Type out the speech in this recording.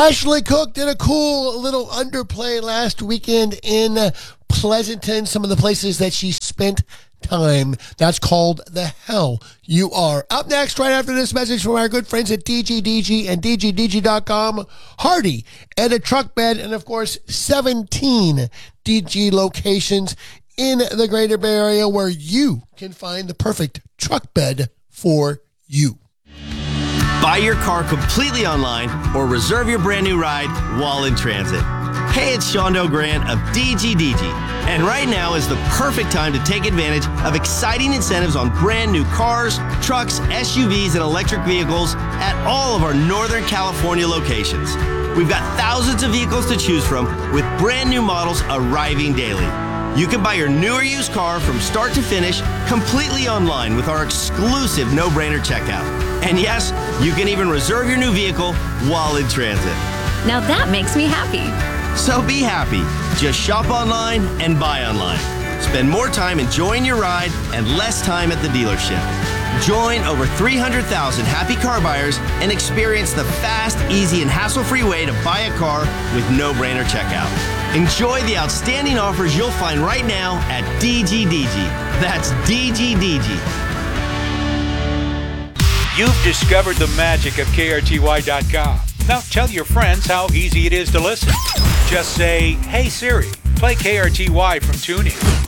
Ashley Cook did a cool little underplay last weekend in Pleasanton, some of the places that she spent time. That's called The Hell You Are. Up next, right after this message from our good friends at DGDG and DGDG.com, Hardy and a truck bed, and of course, 17 DG locations in the greater Bay Area where you can find the perfect truck bed for you. Buy your car completely online or reserve your brand new ride while in transit. Hey, it's Shondo Grant of DGDG, and right now is the perfect time to take advantage of exciting incentives on brand new cars, trucks, SUVs, and electric vehicles at all of our Northern California locations. We've got thousands of vehicles to choose from with brand new models arriving daily. You can buy your new or used car from start to finish completely online with our exclusive no-brainer checkout. And yes, you can even reserve your new vehicle while in transit. Now that makes me happy. So be happy. Just shop online and buy online. Spend more time enjoying your ride and less time at the dealership. Join over 300,000 happy car buyers and experience the fast, easy, and hassle-free way to buy a car with no-brainer checkout. Enjoy the outstanding offers you'll find right now at DGDG. That's DGDG. You've discovered the magic of KRTY.com. Now tell your friends how easy it is to listen. Just say, "Hey Siri, play KRTY from TuneIn."